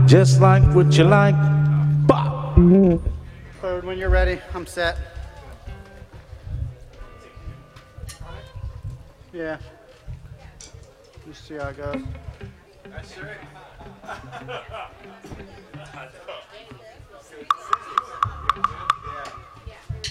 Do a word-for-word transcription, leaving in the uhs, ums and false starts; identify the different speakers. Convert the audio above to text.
Speaker 1: just like what you like. Bop.
Speaker 2: Third, when you're ready, I'm set. Yeah. Let's see how it goes.
Speaker 3: That's right. Yeah.